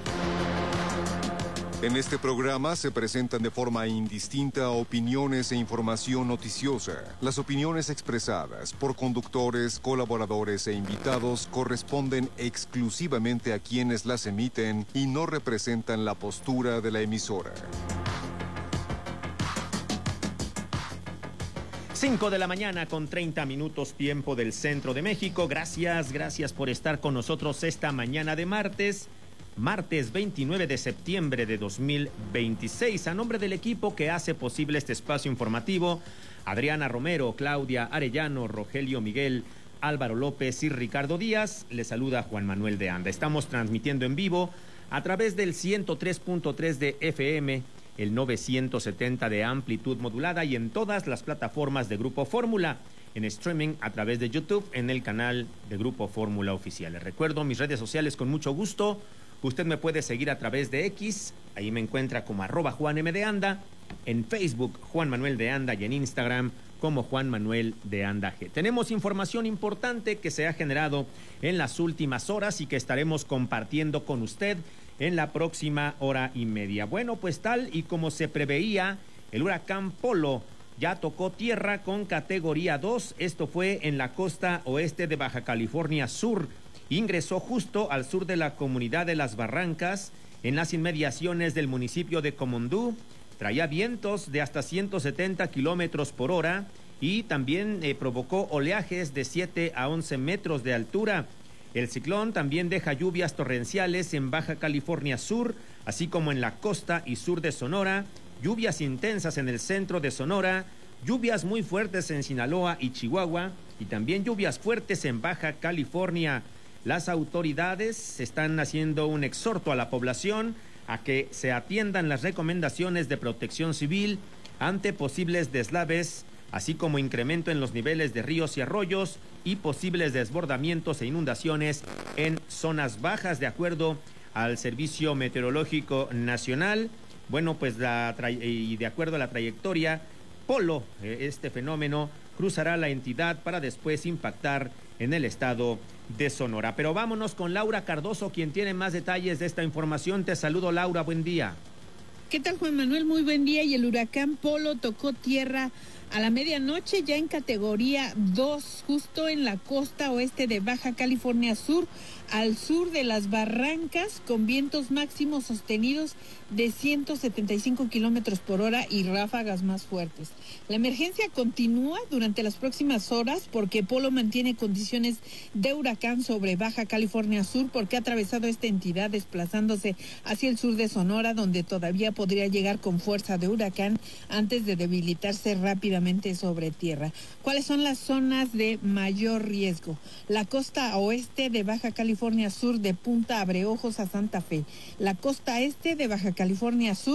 C: En este programa se presentan de forma indistinta opiniones e información noticiosa. Las opiniones expresadas por conductores, colaboradores e invitados corresponden exclusivamente a quienes las emiten y no representan la postura de la emisora.
M: cinco de la mañana con treinta minutos tiempo del centro de México. Gracias, gracias por estar con nosotros esta mañana de martes. Martes veintinueve de septiembre de dos mil veintiséis. A nombre del equipo que hace posible este espacio informativo, Adriana Romero, Claudia Arellano, Rogelio Miguel, Álvaro López y Ricardo Díaz, les saluda Juan Manuel de Anda. Estamos transmitiendo en vivo a través del ciento tres punto tres de F M, el novecientos setenta de amplitud modulada y en todas las plataformas de Grupo Fórmula, en streaming a través de YouTube en el canal de Grupo Fórmula Oficial. Les recuerdo mis redes sociales con mucho gusto. Usted me puede seguir a través de X, ahí me encuentra como arroba Juan M de Anda, en Facebook Juan Manuel de Anda y en Instagram como Juan Manuel de Anda G. Tenemos información importante que se ha generado en las últimas horas y que estaremos compartiendo con usted en la próxima hora y media. Bueno, pues tal y como se preveía, el huracán Polo ya tocó tierra con categoría dos. Esto fue en la costa oeste de Baja California Sur. Ingresó justo al sur de la comunidad de Las Barrancas, en las inmediaciones del municipio de Comondú. Traía vientos de hasta ciento setenta kilómetros por hora y también eh, provocó oleajes de siete a once metros de altura. El ciclón también deja lluvias torrenciales en Baja California Sur, así como en la costa y sur de Sonora, lluvias intensas en el centro de Sonora, lluvias muy fuertes en Sinaloa y Chihuahua, y también lluvias fuertes en Baja California. Las autoridades están haciendo un exhorto a la población a que se atiendan las recomendaciones de protección civil ante posibles deslaves, así como incremento en los niveles de ríos y arroyos y posibles desbordamientos e inundaciones en zonas bajas, de acuerdo al Servicio Meteorológico Nacional. Bueno, pues la y de acuerdo a la trayectoria, Polo, este fenómeno, cruzará la entidad para después impactar en el estado de Sonora. Pero vámonos con Laura Cardoso, quien tiene más detalles de esta información. Te saludo, Laura, buen día.
N: ¿Qué tal, Juan Manuel? Muy buen día. Y el huracán Polo tocó tierra a la medianoche ya en categoría dos, justo en la costa oeste de Baja California Sur, al sur de Las Barrancas, con vientos máximos sostenidos de ciento setenta y cinco kilómetros por hora y ráfagas más fuertes. La emergencia continúa durante las próximas horas porque Polo mantiene condiciones de huracán sobre Baja California Sur, porque ha atravesado esta entidad desplazándose hacia el sur de Sonora, donde todavía podría llegar con fuerza de huracán antes de debilitarse rápidamente sobre tierra. ¿Cuáles son las zonas de mayor riesgo? La costa oeste de Baja California Sur, de Punta Abreojos a Santa Fe. La costa este de Baja California Sur,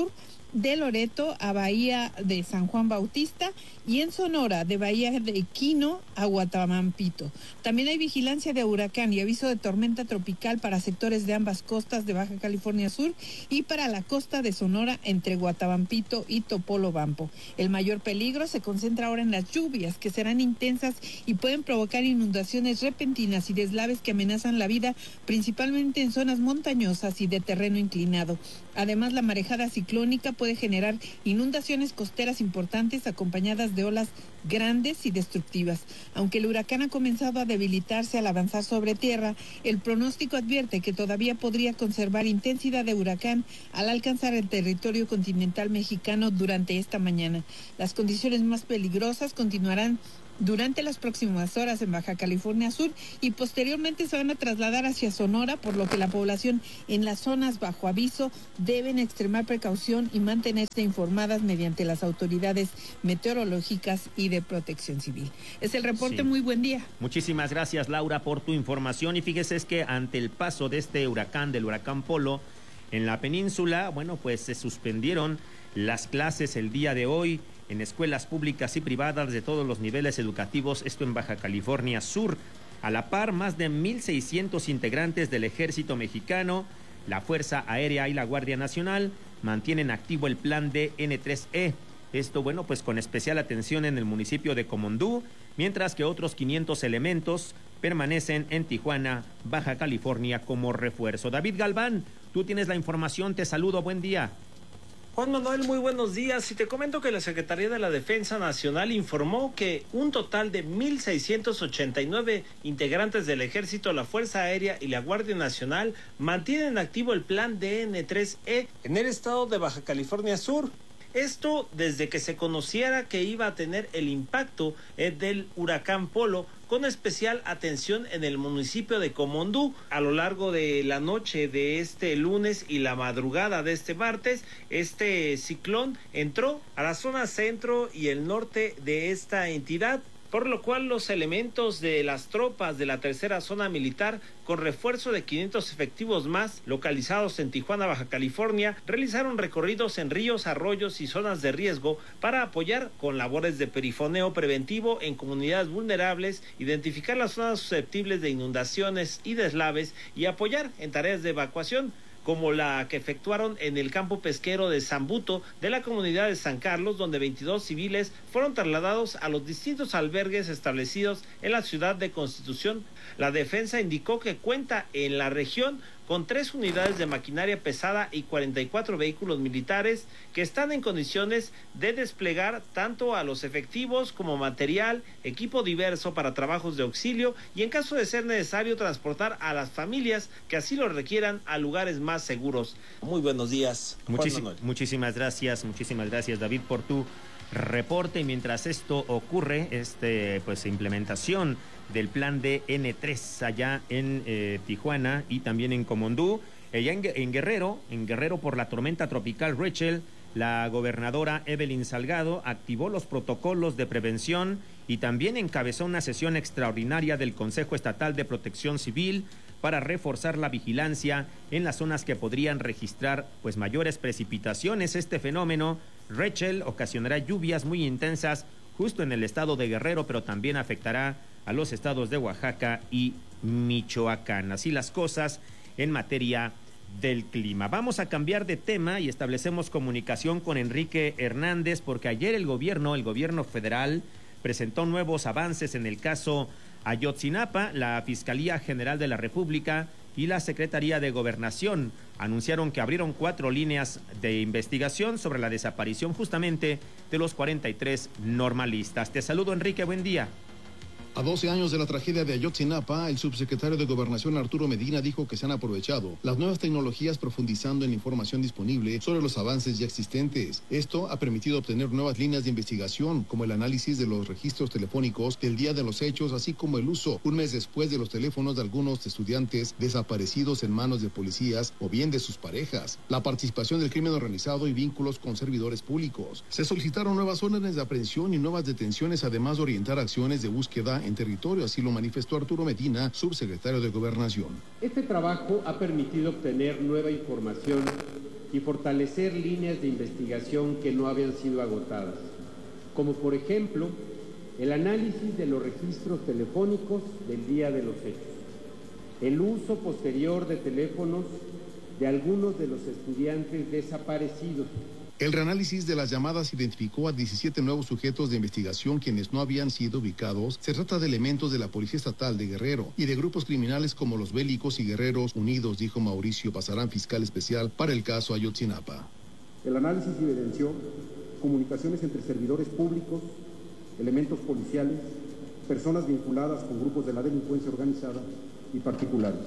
N: de Loreto a Bahía de San Juan Bautista y en Sonora de Bahía de Quino a Guatamampito. También hay vigilancia de huracán y aviso de tormenta tropical para sectores de ambas costas de Baja California Sur y para la costa de Sonora entre Guatamampito y Topolobampo. El mayor peligro se concentra ahora en las lluvias, que serán intensas y pueden provocar inundaciones repentinas y deslaves que amenazan la vida, principalmente en zonas montañosas y de terreno inclinado. Además, la marejada ciclónica puede generar inundaciones costeras importantes acompañadas de olas grandes y destructivas. Aunque el huracán ha comenzado a debilitarse al avanzar sobre tierra, el pronóstico advierte que todavía podría conservar intensidad de huracán al alcanzar el territorio continental mexicano durante esta mañana. Las condiciones más peligrosas continuarán durante las próximas horas en Baja California Sur y posteriormente se van a trasladar hacia Sonora, por lo que la población en las zonas bajo aviso deben extremar precaución y mantenerse informadas mediante las autoridades meteorológicas y de protección civil. Es el reporte, sí. Muy buen día.
M: Muchísimas gracias, Laura, por tu información. Y fíjese, es que ante el paso de este huracán, del huracán Polo, en la península, bueno, pues se suspendieron las clases el día de hoy en escuelas públicas y privadas de todos los niveles educativos, esto en Baja California Sur. A la par, más de mil seiscientos integrantes del Ejército Mexicano, la Fuerza Aérea y la Guardia Nacional mantienen activo el plan D N tres E. Esto, bueno, pues con especial atención en el municipio de Comondú, mientras que otros quinientos elementos permanecen en Tijuana, Baja California, como refuerzo. David Galván, tú tienes la información, te saludo, buen día.
O: Juan Manuel, muy buenos días. Y te comento que la Secretaría de la Defensa Nacional informó que un total de mil seiscientos ochenta y nueve integrantes del Ejército, la Fuerza Aérea y la Guardia Nacional mantienen activo el plan D N tres E en el estado de Baja California Sur. Esto desde que se conociera que iba a tener el impacto eh, del huracán Polo, con especial atención en el municipio de Comondú. A lo largo de la noche de este lunes y la madrugada de este martes, este ciclón entró a la zona centro y el norte de esta entidad, por lo cual los elementos de las tropas de la tercera zona militar, con refuerzo de quinientos efectivos más localizados en Tijuana, Baja California, realizaron recorridos en ríos, arroyos y zonas de riesgo para apoyar con labores de perifoneo preventivo en comunidades vulnerables, identificar las zonas susceptibles de inundaciones y deslaves y apoyar en tareas de evacuación, como la que efectuaron en el campo pesquero de Zambuto de la comunidad de San Carlos, donde veintidós civiles fueron trasladados a los distintos albergues establecidos en la ciudad de Constitución. La defensa indicó que cuenta en la región con tres unidades de maquinaria pesada y cuarenta y cuatro vehículos militares que están en condiciones de desplegar tanto a los efectivos como material, equipo diverso para trabajos de auxilio y, en caso de ser necesario, transportar a las familias que así lo requieran a lugares más seguros. Muy buenos días.
M: Muchísim- muchísimas gracias, muchísimas gracias, David, por tu reporte. Y mientras esto ocurre, este pues implementación del plan D N tres allá en eh, Tijuana y también en Comondú, allá en, en Guerrero, en Guerrero por la tormenta tropical Rachel, la gobernadora Evelyn Salgado activó los protocolos de prevención y también encabezó una sesión extraordinaria del Consejo Estatal de Protección Civil para reforzar la vigilancia en las zonas que podrían registrar pues mayores precipitaciones. Este fenómeno Rachel ocasionará lluvias muy intensas justo en el estado de Guerrero, pero también afectará a los estados de Oaxaca y Michoacán. Así las cosas en materia del clima. Vamos a cambiar de tema y establecemos comunicación con Enrique Hernández, porque ayer el gobierno, el gobierno federal, presentó nuevos avances en el caso Ayotzinapa. La Fiscalía General de la República y la Secretaría de Gobernación anunciaron que abrieron cuatro líneas de investigación sobre la desaparición justamente de los cuarenta y tres normalistas. Te saludo, Enrique, buen día.
P: A doce años de la tragedia de Ayotzinapa, el subsecretario de Gobernación Arturo Medina dijo que se han aprovechado las nuevas tecnologías profundizando en la información disponible sobre los avances ya existentes. Esto ha permitido obtener nuevas líneas de investigación, como el análisis de los registros telefónicos del día de los hechos, así como el uso, un mes después, de los teléfonos de algunos estudiantes desaparecidos en manos de policías o bien de sus parejas, la participación del crimen organizado y vínculos con servidores públicos. Se solicitaron nuevas órdenes de aprehensión y nuevas detenciones, además de orientar acciones de búsqueda en territorio, así lo manifestó Arturo Medina, subsecretario de Gobernación.
Q: Este trabajo ha permitido obtener nueva información y fortalecer líneas de investigación que no habían sido agotadas, como por ejemplo el análisis de los registros telefónicos del día de los hechos, el uso posterior de teléfonos de algunos de los estudiantes desaparecidos.
P: El reanálisis de las llamadas identificó a diecisiete nuevos sujetos de investigación quienes no habían sido ubicados. Se trata de elementos de la Policía Estatal de Guerrero y de grupos criminales como los Bélicos y Guerreros Unidos, dijo Mauricio Pasarán, fiscal especial para el caso Ayotzinapa.
R: El análisis evidenció comunicaciones entre servidores públicos, elementos policiales, personas vinculadas con grupos de la delincuencia organizada y particulares.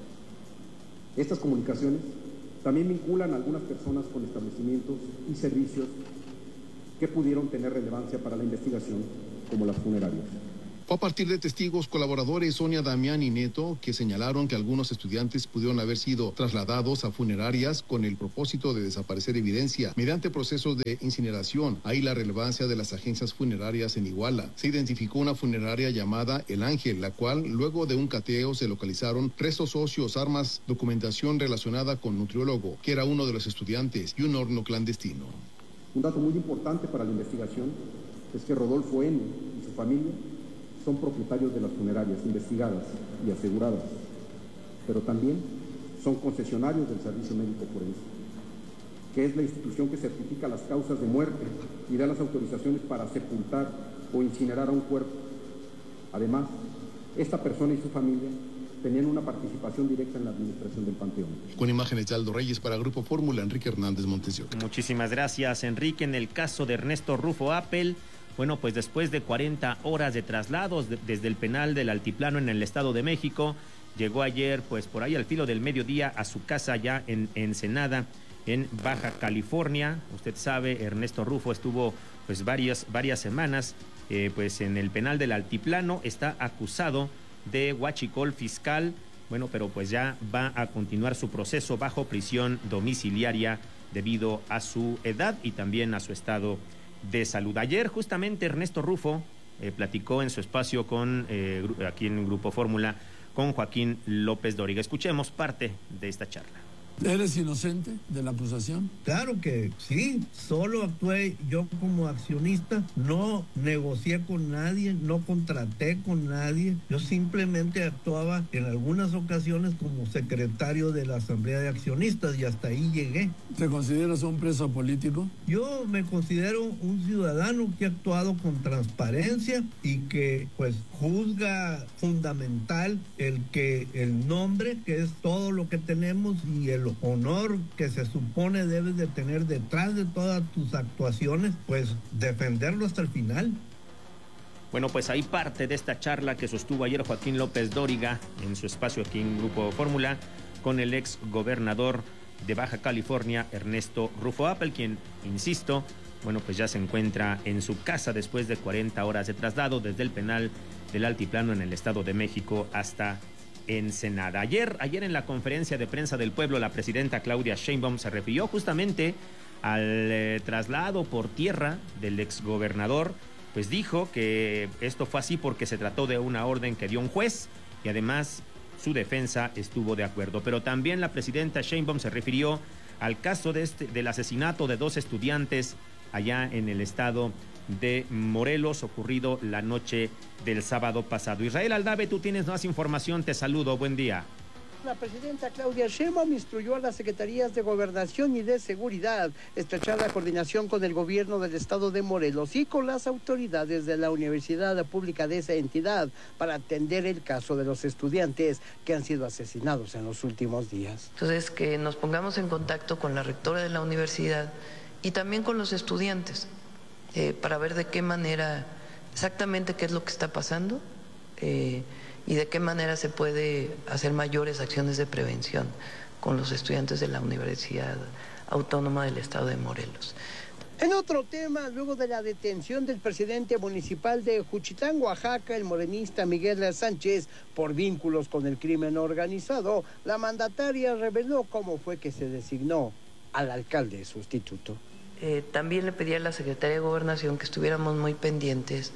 R: Estas comunicaciones también vinculan a algunas personas con establecimientos y servicios que pudieron tener relevancia para la investigación, como las funerarias.
P: Fue a partir de testigos colaboradores Sonia Damián y Neto que señalaron que algunos estudiantes pudieron haber sido trasladados a funerarias con el propósito de desaparecer evidencia mediante procesos de incineración. Ahí la relevancia de las agencias funerarias en Iguala. Se identificó una funeraria llamada El Ángel, la cual luego de un cateo se localizaron restos óseos, armas, documentación relacionada con nutriólogo, que era uno de los estudiantes, y un horno clandestino.
R: Un dato muy importante para la investigación es que Rodolfo N. y su familia son propietarios de las funerarias investigadas y aseguradas, pero también son concesionarios del Servicio Médico Forense, que es la institución que certifica las causas de muerte y da las autorizaciones para sepultar o incinerar a un cuerpo. Además, esta persona y su familia tenían una participación directa en la administración del panteón.
P: Con imágenes de Aldo Reyes para Grupo Fórmula, Enrique Hernández Montesioca.
M: Muchísimas gracias, Enrique. En el caso de Ernesto Rufo Appel, bueno, pues después de cuarenta horas de traslados de, desde el penal del Altiplano en el Estado de México, llegó ayer, pues por ahí al filo del mediodía, a su casa ya en Ensenada, en Baja California. Usted sabe, Ernesto Rufo estuvo pues varias, varias semanas eh, pues en el penal del Altiplano. Está acusado de huachicol fiscal, bueno, pero pues ya va a continuar su proceso bajo prisión domiciliaria debido a su edad y también a su estado de salud. Ayer justamente Ernesto Rufo eh, platicó en su espacio con eh, aquí en Grupo Fórmula con Joaquín López Dóriga. Escuchemos parte de esta charla.
S: ¿Eres inocente de la acusación?
T: Claro que sí, solo actué yo como accionista, no negocié con nadie, no contraté con nadie, yo simplemente actuaba en algunas ocasiones como secretario de la Asamblea de Accionistas y hasta ahí llegué.
S: ¿Te consideras un preso político?
T: Yo me considero un ciudadano que ha actuado con transparencia y que pues juzga fundamental el que el nombre, que es todo lo que tenemos, y el honor que se supone debes de tener detrás de todas tus actuaciones, pues defenderlo hasta el final.
M: Bueno, pues ahí parte de esta charla que sostuvo ayer Joaquín López Dóriga en su espacio aquí en Grupo Fórmula con el ex gobernador de Baja California, Ernesto Rufo Appel, quien, insisto, bueno, pues ya se encuentra en su casa después de cuarenta horas de traslado desde el penal del Altiplano en el Estado de México hasta Ensenada. Ayer, ayer en la conferencia de prensa del pueblo, la presidenta Claudia Sheinbaum se refirió justamente al eh, traslado por tierra del exgobernador, pues dijo que esto fue así porque se trató de una orden que dio un juez y además su defensa estuvo de acuerdo. Pero también la presidenta Sheinbaum se refirió al caso de este, del asesinato de dos estudiantes allá en el estado de Morelos, ocurrido la noche del sábado pasado. Israel Aldave, tú tienes más información, te saludo, buen día.
U: La presidenta Claudia Sheinbaum instruyó a las secretarías de Gobernación y de Seguridad estrechar la coordinación con el gobierno del estado de Morelos y con las autoridades de la Universidad Pública de esa entidad para atender el caso de los estudiantes que han sido asesinados en los últimos días.
V: Entonces, que nos pongamos en contacto con la rectora de la universidad y también con los estudiantes eh, para ver de qué manera, exactamente qué es lo que está pasando eh, y de qué manera se puede hacer mayores acciones de prevención con los estudiantes de la Universidad Autónoma del Estado de Morelos.
U: En otro tema, luego de la detención del presidente municipal de Juchitán, Oaxaca, el morenista Miguel Sánchez, por vínculos con el crimen organizado, la mandataria reveló cómo fue que se designó al alcalde sustituto.
V: Eh, también le pedí a la Secretaría de Gobernación que estuviéramos muy pendientes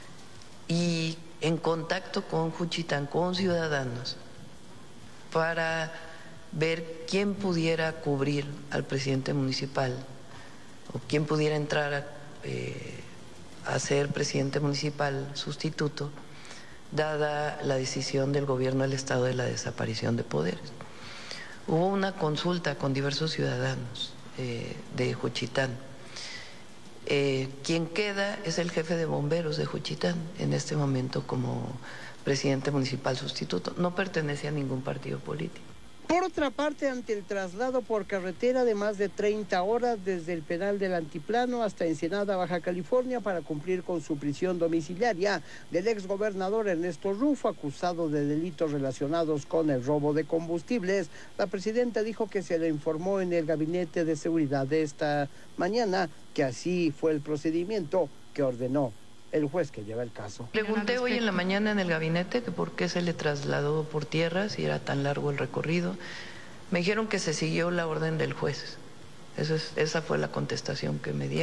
V: y en contacto con Juchitán, con ciudadanos, para ver quién pudiera cubrir al presidente municipal o quién pudiera entrar a, eh, a ser presidente municipal sustituto, dada la decisión del gobierno del Estado de la desaparición de poderes. Hubo una consulta con diversos ciudadanos eh, de Juchitán. Eh, quien queda es el jefe de bomberos de Juchitán en este momento como presidente municipal sustituto. No pertenece a ningún partido político.
U: Por otra parte, ante el traslado por carretera de más de treinta horas desde el penal del Altiplano hasta Ensenada, Baja California, para cumplir con su prisión domiciliaria del exgobernador Ernesto Rufo, acusado de delitos relacionados con el robo de combustibles, la presidenta dijo que se le informó en el gabinete de seguridad de esta mañana que así fue el procedimiento que ordenó el juez que lleva el caso.
V: Pregunté hoy en la mañana en el gabinete que por qué se le trasladó por tierra si era tan largo el recorrido. Me dijeron que se siguió la orden del juez. Eso es, esa fue la contestación que me dieron.